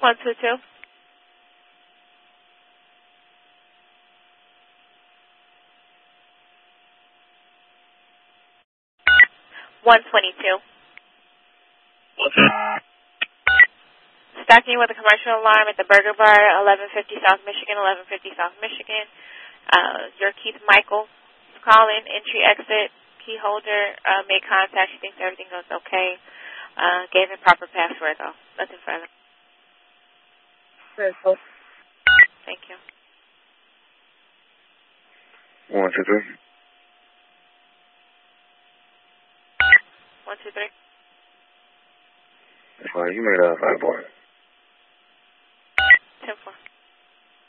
122. 122. Okay. Stacking with a commercial alarm at the Burger Bar, 1150 South Michigan, 1150 South Michigan. Your Keith Michael is calling, entry, exit, key holder, made contact. She thinks everything goes okay. Gave him proper password, though. Nothing further. Thank you. 123. 123. That's fine. You made a 5 point.